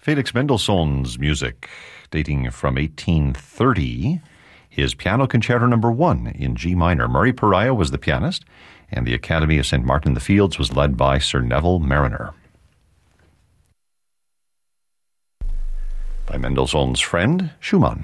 Felix Mendelssohn's music, dating from 1830, his Piano Concerto No. 1 in G minor. Murray Pariah was the pianist, and the Academy of St. Martin-in-the-Fields was led by Sir Neville Marriner. By Mendelssohn's friend, Schumann.